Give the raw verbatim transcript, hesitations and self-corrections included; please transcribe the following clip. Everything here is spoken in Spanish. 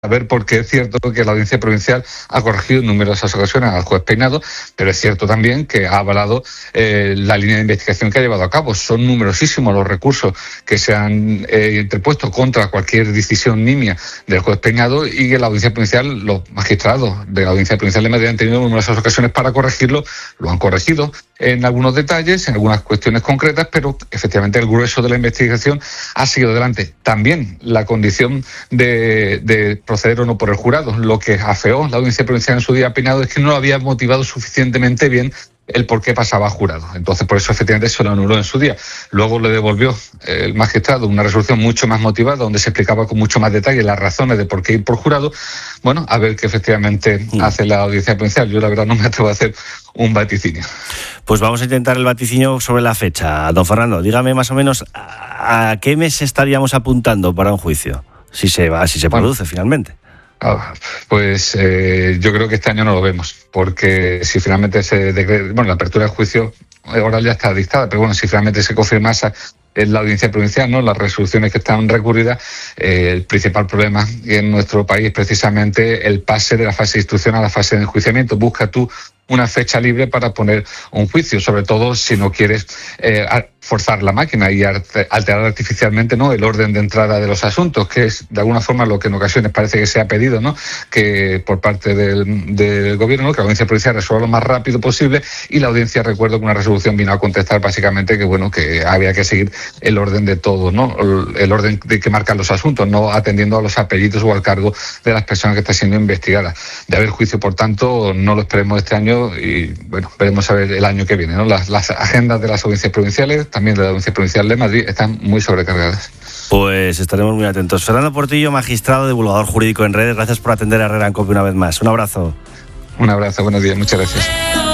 ver, porque es cierto que la Audiencia Provincial ha corregido en numerosas ocasiones al juez Peinado, pero es cierto también que ha avalado eh, la línea de investigación que ha llevado a cabo. Son numerosísimos los recursos que se han eh, interpuesto contra cualquier decisión nimia del juez Peinado, y que la Audiencia Provincial, los magistrados de la Audiencia Provincial de Madrid han tenido numerosas ocasiones para corregirlo, lo han corregido en algunos detalles, en algunas cuestiones concretas, pero efectivamente el grueso de la investigación ha seguido adelante. También la condición de, de proceder o no por el jurado. Lo que afeó la Audiencia Provincial en su día a Peinado es que no lo había motivado suficientemente bien el por qué pasaba a jurado. Entonces, por eso efectivamente se lo anuló en su día. Luego le devolvió el magistrado una resolución mucho más motivada, donde se explicaba con mucho más detalle las razones de por qué ir por jurado. Bueno, a ver qué efectivamente mm. hace la Audiencia Provincial. Yo la verdad no me atrevo a hacer un vaticinio. Pues vamos a intentar el vaticinio sobre la fecha. Don Fernando, dígame más o menos a qué mes estaríamos apuntando para un juicio, si se va, si se produce bueno. finalmente. Ah, pues eh, yo creo que este año no lo vemos, porque si finalmente se decreta, bueno, la apertura del juicio oral ya está dictada, pero bueno, si finalmente se confirmase en la Audiencia Provincial, ¿no?, las resoluciones que están recurridas, eh, el principal problema en nuestro país es precisamente el pase de la fase de instrucción a la fase de enjuiciamiento. Busca tú una fecha libre para poner un juicio, sobre todo si no quieres eh, forzar la máquina y alterar artificialmente, ¿no?, el orden de entrada de los asuntos, que es de alguna forma lo que en ocasiones parece que se ha pedido, ¿no?, que por parte del, del gobierno, ¿no?, que la Audiencia Provincial resuelva lo más rápido posible, y la audiencia, recuerdo que una resolución vino a contestar básicamente que bueno, que había que seguir el orden de todo, ¿no?, el orden de que marcan los asuntos, no atendiendo a los apellidos o al cargo de las personas que están siendo investigadas. De haber juicio, por tanto, no lo esperemos este año, y bueno, veremos a ver el año que viene, ¿no? Las, las agendas de las audiencias provinciales, también de la Audiencia Provincial de Madrid, están muy sobrecargadas. Pues estaremos muy atentos. Fernando Portillo, magistrado, divulgador jurídico en redes, gracias por atender a Herrera en Cope una vez más. Un abrazo. Un abrazo, buenos días, muchas gracias.